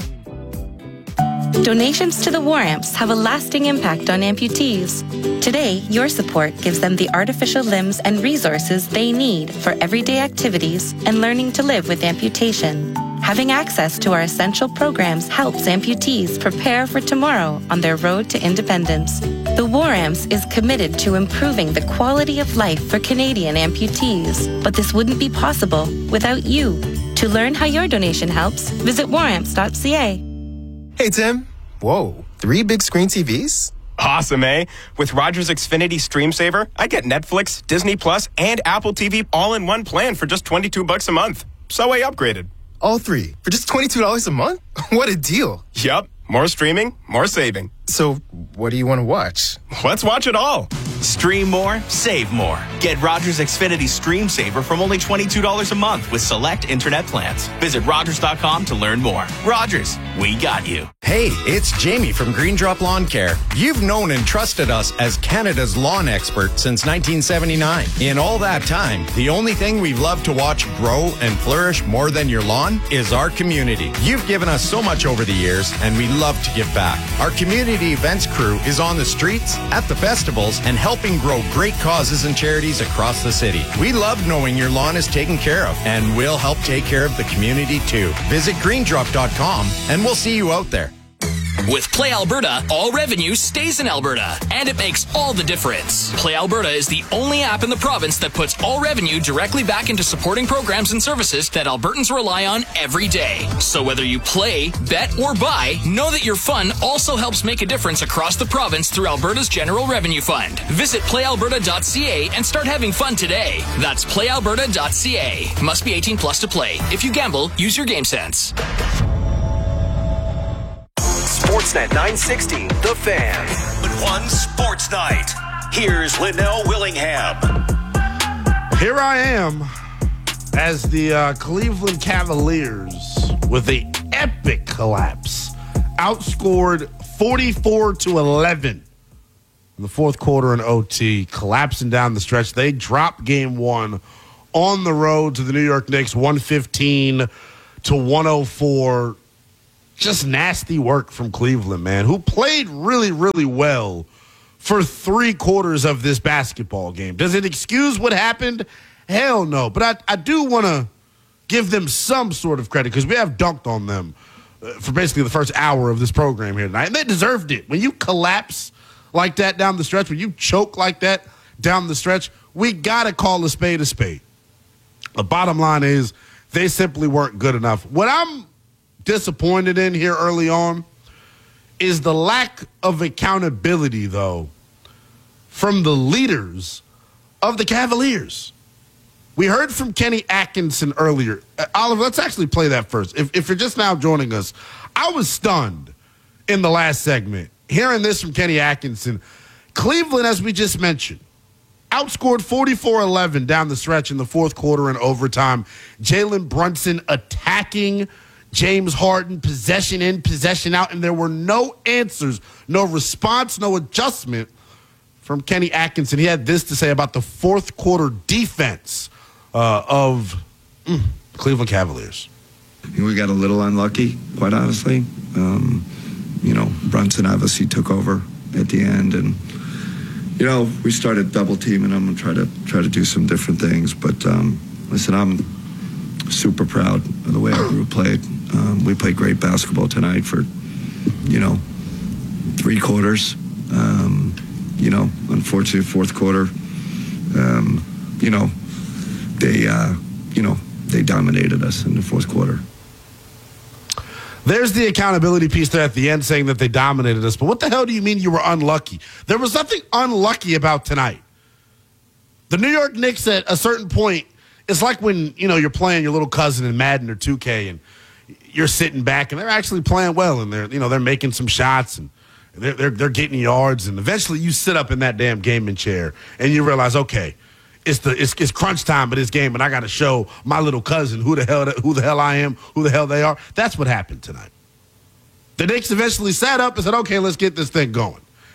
Donations to the War Amps have a lasting impact on amputees. Today, your support gives them the artificial limbs and resources they need for everyday activities and learning to live with amputation. Having access to our essential programs helps amputees prepare for tomorrow on their road to independence. The War Amps is committed to improving the quality of life for Canadian amputees, but this wouldn't be possible without you. To learn how your donation helps, visit war amps dot c a. Hey, Tim. Whoa, three big screen T Vs? Awesome, eh? With Rogers Xfinity Stream Saver, I get Netflix, Disney Plus, and Apple T V all in one plan for just twenty-two bucks a month. So I upgraded. All three for just twenty-two dollars a month? What a deal. Yup. More streaming, more saving. So, what do you want to watch? Let's watch it all. Stream more, save more. Get Rogers Xfinity Stream Saver from only twenty-two dollars a month with select internet plans. Visit Rogers dot com to learn more. Rogers, we got you. Hey, it's Jamie from Green Drop Lawn Care. You've known and trusted us as Canada's lawn expert since nineteen seventy-nine. In all that time, the only thing we've loved to watch grow and flourish more than your lawn is our community. You've given us so much over the years, and we love to give back. Our community events crew is on the streets, at the festivals, and helping grow great causes and charities across the city. We love knowing your lawn is taken care of, and we'll help take care of the community too. Visit green drop dot com, and we'll see you out there. With Play Alberta, all revenue stays in Alberta, and it makes all the difference. Play Alberta is the only app in the province that puts all revenue directly back into supporting programs and services that Albertans rely on every day. So whether you play, bet, or buy, know that your fun also helps make a difference across the province through Alberta's General Revenue Fund. Visit play alberta dot c a and start having fun today. That's play alberta dot c a. Must be eighteen plus to play. If you gamble, use your game sense. Sportsnet nine sixty, The Fan. One Sports Night. Here's Linnell Willingham. Here I am as the uh, Cleveland Cavaliers, with the epic collapse, outscored forty-four to eleven in the fourth quarter in O T, collapsing down the stretch. They dropped game one on the road to the New York Knicks, one fifteen to one oh four. just nasty work from Cleveland, man, who played really, really well for three quarters of this basketball game. Does it excuse what happened? Hell no. But I, I do want to give them some sort of credit because we have dunked on them uh, for basically the first hour of this program here tonight. And they deserved it. When you collapse like that down the stretch, when you choke like that down the stretch, we got to call a spade a spade. The bottom line is they simply weren't good enough. What I'm disappointed in here early on is the lack of accountability, though, from the leaders of the Cavaliers. We heard from Kenny Atkinson earlier. Uh, Oliver, let's actually play that first. If, if you're just now joining us, I was stunned in the last segment hearing this from Kenny Atkinson. Cleveland, as we just mentioned, outscored forty-four eleven down the stretch in the fourth quarter and overtime. Jalen Brunson attacking James Harden, possession in, possession out, and there were no answers, no response, no adjustment from Kenny Atkinson. He had this to say about the fourth quarter defense uh, of mm, Cleveland Cavaliers. We got a little unlucky, quite honestly. Um, you know, Brunson obviously took over at the end, and you know, we started double teaming him and try to try to do some different things. But um, listen, I'm super proud of the way our group played. Um, we played great basketball tonight for, you know, three quarters. Um, you know, unfortunately, fourth quarter, um, you know, they, uh, you know, they dominated us in the fourth quarter. There's the accountability piece there at the end saying that they dominated us. But what the hell do you mean you were unlucky? There was nothing unlucky about tonight. The New York Knicks at a certain point, it's like when, you know, you're playing your little cousin in Madden or two K and you're sitting back and they're actually playing well and they're, you know, they're making some shots and they're, they're, they're getting yards, and eventually you sit up in that damn gaming chair and you realize, okay, it's the it's, it's crunch time of this game and I got to show my little cousin who the hell who the hell I am, who the hell they are. That's what happened tonight. The Knicks eventually sat up and said, okay, let's get this thing going.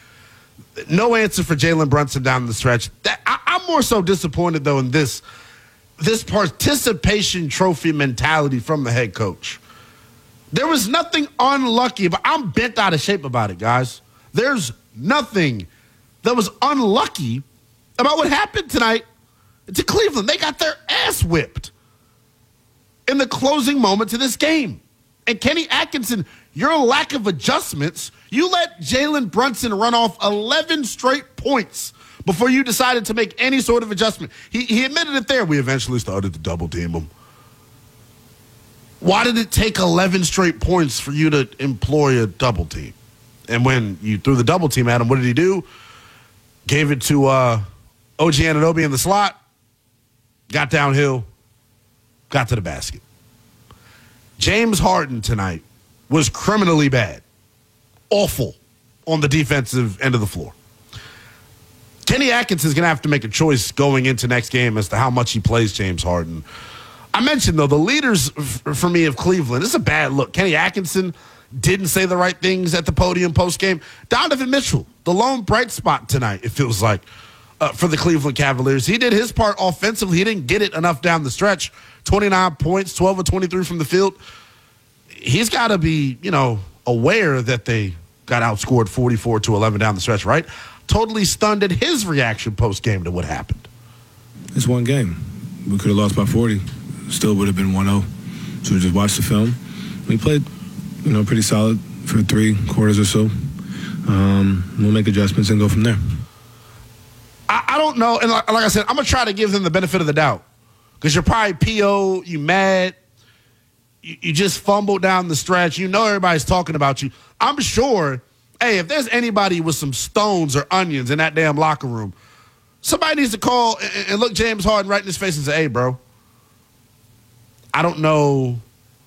No answer for Jalen Brunson down the stretch. That, I, I'm more so disappointed, though, in this this participation trophy mentality from the head coach. There was nothing unlucky, but I'm bent out of shape about it, guys. There's nothing that was unlucky about what happened tonight to Cleveland. They got their ass whipped in the closing moments of this game. And Kenny Atkinson, your lack of adjustments, you let Jalen Brunson run off eleven straight points before you decided to make any sort of adjustment. He, he admitted it there. We eventually started to double team him. Why did it take eleven straight points for you to employ a double team? And when you threw the double team at him, what did he do? Gave it to uh, O G Anunoby in the slot, got downhill, got to the basket. James Harden tonight was criminally bad, awful on the defensive end of the floor. Kenny Atkinson is going to have to make a choice going into next game as to how much he plays James Harden. I mentioned, though, the leaders f- for me of Cleveland, this is a bad look. Kenny Atkinson didn't say the right things at the podium post-game. Donovan Mitchell, the lone bright spot tonight, it feels like, uh, for the Cleveland Cavaliers. He did his part offensively. He didn't get it enough down the stretch. twenty-nine points, twelve of twenty-three from the field. He's got to be, you know, aware that they got outscored forty-four to eleven down the stretch, right? Totally stunned at his reaction post-game to what happened. It's one game. We could have lost by forty. Still would have been one oh. So we just watched the film. We played, you know, pretty solid for three quarters or so. Um, we'll make adjustments and go from there. I, I don't know. And like, like I said, I'm going to try to give them the benefit of the doubt. Because you're probably P O, you mad, you, you just fumbled down the stretch. You know everybody's talking about you. I'm sure, hey, if there's anybody with some stones or onions in that damn locker room, somebody needs to call and, and look James Harden right in his face and say, hey, bro, I don't know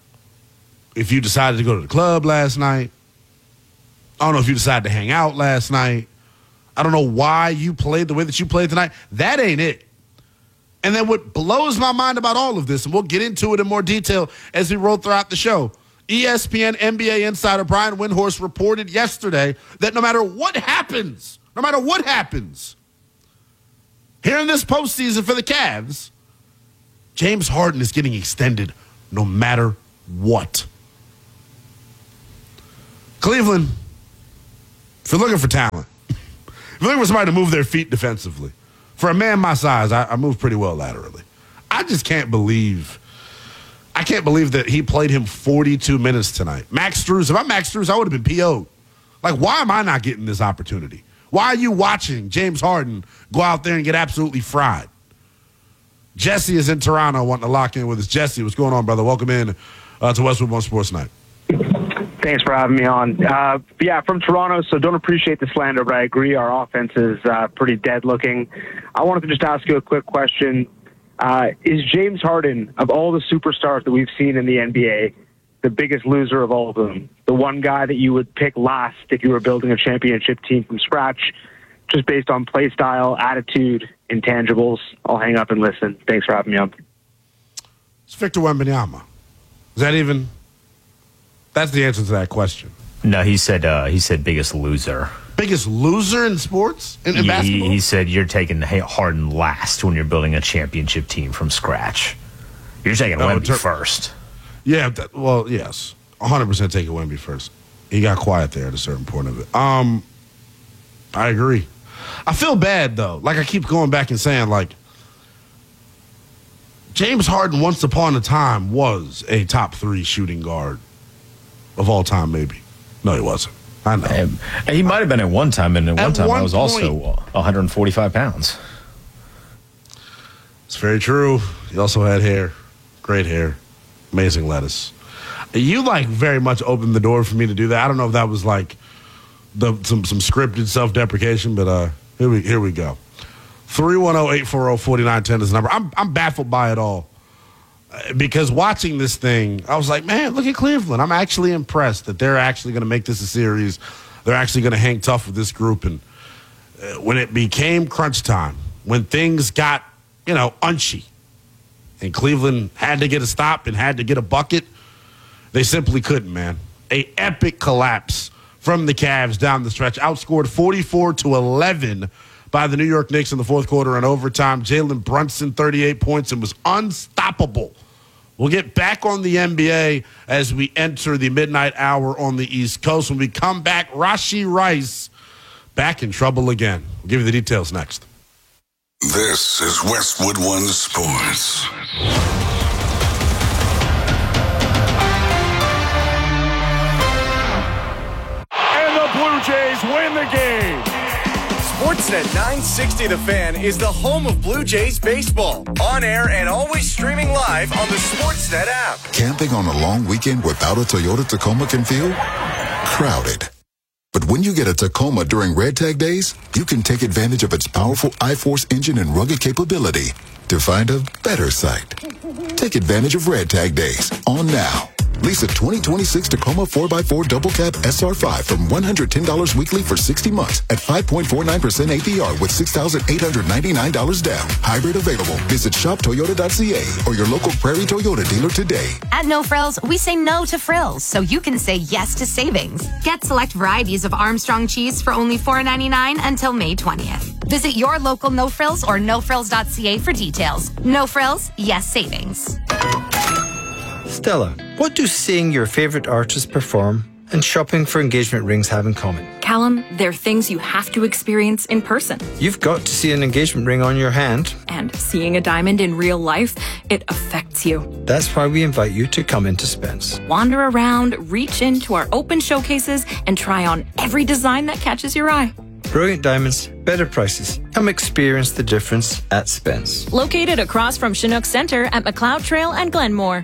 if you decided to go to the club last night. I don't know if you decided to hang out last night. I don't know why you played the way that you played tonight. That ain't it. And then what blows my mind about all of this, and we'll get into it in more detail as we roll throughout the show, E S P N N B A insider Brian Windhorst reported yesterday that no matter what happens, no matter what happens, here in this postseason for the Cavs, James Harden is getting extended no matter what. Cleveland, if you're looking for talent, if you're looking for somebody to move their feet defensively, for a man my size, I, I move pretty well laterally. I just can't believe, I can't believe that he played him forty-two minutes tonight. Max Strus, if I'm Max Strus, I would have been P O'd. Like, why am I not getting this opportunity? Why are you watching James Harden go out there and get absolutely fried? Jesse is in Toronto wanting to lock in with us. Jesse, what's going on, brother? Welcome in uh, to Westwood One Sports Night. Thanks for having me on. Uh, yeah, from Toronto, so don't appreciate the slander, but I agree our offense is uh, pretty dead looking. I wanted to just ask you a quick question. Uh, is James Harden, of all the superstars that we've seen in the N B A, the biggest loser of all of them? The one guy that you would pick last if you were building a championship team from scratch, just based on play style, attitude, intangibles? I'll hang up and listen. Thanks for having me on. It's Victor Wembanyama. Is that even... That's the answer to that question. No, he said uh, he said biggest loser. Biggest loser in sports? In, in yeah, basketball? He, he said you're taking Harden last when you're building a championship team from scratch. You're taking Oh, Wemby ter- first. Yeah, that, well, yes. one hundred percent taking Wemby first. He got quiet there at a certain point of it. Um, I agree. I feel bad, though. Like, I keep going back and saying, like, James Harden once upon a time was a top three shooting guard of all time, maybe. No, he wasn't. I know. And he might have been at one time, and at one At time one I was also point. one hundred forty-five pounds. It's very true. He also had hair. Great hair. Amazing lettuce. You, like, very much opened the door for me to do that. I don't know if that was, like, the some, some scripted self-deprecation, but uh, here we here we go. three one zero, eight four zero, four nine one zero is the number. I'm, I'm baffled by it all. Because watching this thing, I was like, man, look at Cleveland. I'm actually impressed that they're actually going to make this a series. They're actually going to hang tough with this group. And uh, when it became crunch time, when things got, you know, unchy, and Cleveland had to get a stop and had to get a bucket, they simply couldn't, man. A epic collapse from the Cavs down the stretch. Outscored forty-four to eleven by the New York Knicks in the fourth quarter and overtime. Jalen Brunson, thirty-eight points, and was unstoppable. We'll get back on the N B A as we enter the midnight hour on the East Coast. When we come back, Rashee Rice back in trouble again. We'll give you the details next. This is Westwood One Sports. And the Blue Jays win the game. Sportsnet nine sixty The Fan is the home of Blue Jays baseball. On air and always streaming live on the Sportsnet app. Camping on a long weekend without a Toyota Tacoma can feel crowded. But when you get a Tacoma during Red Tag Days, you can take advantage of its powerful I-Force engine and rugged capability to find a better site. Take advantage of Red Tag Days on now. Lease a twenty twenty-six Tacoma four by four Double Cab S R five from one hundred ten dollars weekly for sixty months at five point four nine percent A P R with six thousand eight hundred ninety-nine dollars down. Hybrid available. Visit shop toyota dot c a or your local Prairie Toyota dealer today. At No Frills, we say no to frills, so you can say yes to savings. Get select varieties of Armstrong cheese for only four ninety-nine until May twentieth. Visit your local No Frills or no frills dot c a for details. No Frills, yes savings. Stella, what do seeing your favorite artist perform and shopping for engagement rings have in common? Callum, they're things you have to experience in person. You've got to see an engagement ring on your hand. And seeing a diamond in real life, it affects you. That's why we invite you to come into Spence. Wander around, reach into our open showcases, and try on every design that catches your eye. Brilliant diamonds, better prices. Come experience the difference at Spence. Located across from Chinook Center at McLeod Trail and Glenmore.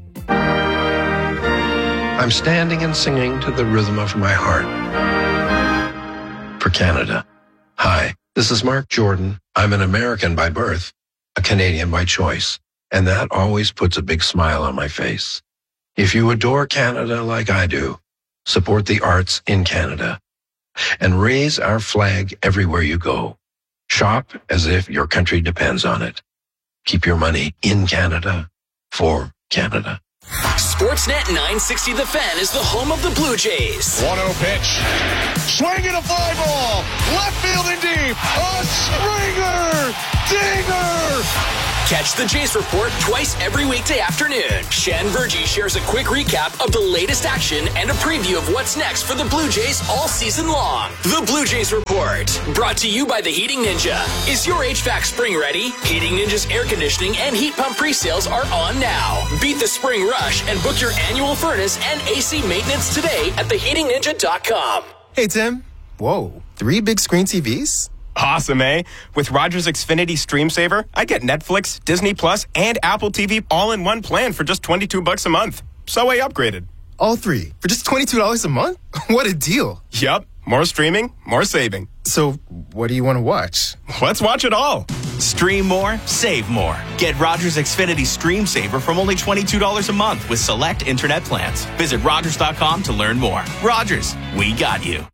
I'm standing and singing to the rhythm of my heart. For Canada. Hi, this is Mark Jordan. I'm an American by birth, a Canadian by choice, and that always puts a big smile on my face. If you adore Canada like I do, support the arts in Canada and raise our flag everywhere you go. Shop as if your country depends on it. Keep your money in Canada for Canada. Sportsnet nine sixty The Fan is the home of the Blue Jays. one oh pitch. Swinging a fly ball. Left field and deep. A Springer. Dinger. Catch the Jays Report twice every weekday afternoon. Shan Virgie shares a quick recap of the latest action and a preview of what's next for the Blue Jays all season long. The Blue Jays Report, brought to you by the Heating Ninja. Is your H V A C spring ready? Heating Ninja's air conditioning and heat pump pre-sales are on now. Beat the spring rush and book your annual furnace and A C maintenance today at the heating ninja dot com. Hey, Tim. Whoa, three big screen T Vs? Awesome, eh? With Rogers Xfinity Stream Saver, I get Netflix, Disney Plus, and Apple T V all in one plan for just twenty-two bucks a month. So I upgraded. All three for just twenty-two dollars a month? What a deal. Yup. More streaming, more saving. So what do you want to watch? Let's watch it all. Stream more, save more. Get Rogers Xfinity Stream Saver from only twenty-two dollars a month with select internet plans. Visit Rogers dot com to learn more. Rogers, we got you.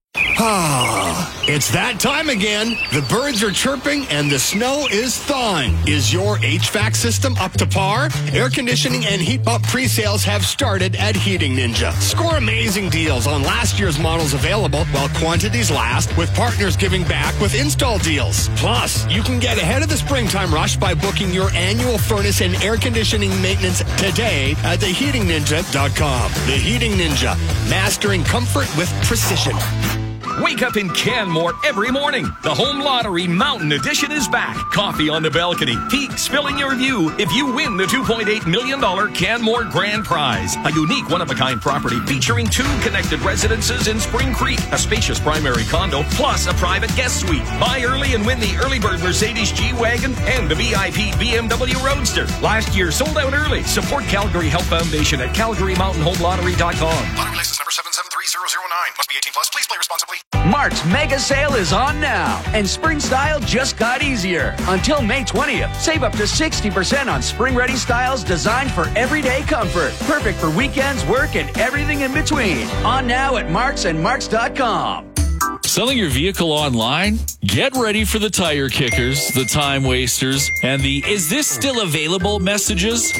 Ah, it's that time again. The birds are chirping and the snow is thawing. Is your H V A C system up to par? Air conditioning and heat pump pre-sales have started at Heating Ninja. Score amazing deals on last year's models available while quantities last, with partners giving back with install deals. Plus, you can get ahead of the springtime rush by booking your annual furnace and air conditioning maintenance today at the heating ninja dot com. The Heating Ninja, mastering comfort with precision. Wake up in Canmore every morning. The Home Lottery Mountain Edition is back. Coffee on the balcony. Peak spilling your view if you win the two point eight million dollars Canmore Grand Prize. A unique one-of-a-kind property featuring two connected residences in Spring Creek, a spacious primary condo, plus a private guest suite. Buy early and win the early bird Mercedes G-Wagon and the V I P B M W Roadster. Last year sold out early. Support Calgary Health Foundation at calgary mountain home lottery dot com. Lottery license number seven seven three zero zero nine. Must be eighteen plus. Please play responsibly. Mark's mega sale is on now, and spring style just got easier. Until May twentieth, save up to sixty percent on spring-ready styles designed for everyday comfort. Perfect for weekends, work, and everything in between. On now at Marks and Marks dot com. Selling your vehicle online? Get ready for the tire kickers, the time wasters, and the "is this still available" messages.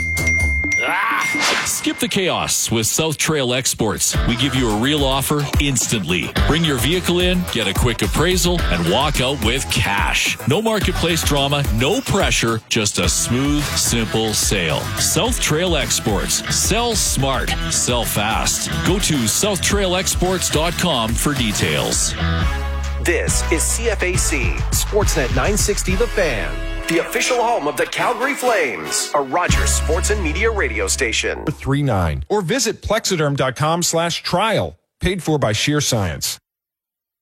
Ah, skip the chaos with South Trail Exports. We give you a real offer instantly. Bring your vehicle in, get a quick appraisal, and walk out with cash. No marketplace drama, no pressure, just a smooth, simple sale. South Trail Exports. Sell smart. Sell fast. Go to south trail exports dot com for details. This is C F A C, Sportsnet nine sixty The Fan, the official home of the Calgary Flames, a Rogers Sports and Media radio station. three nine or visit plexiderm dot com slash trial. Paid for by Sheer Science.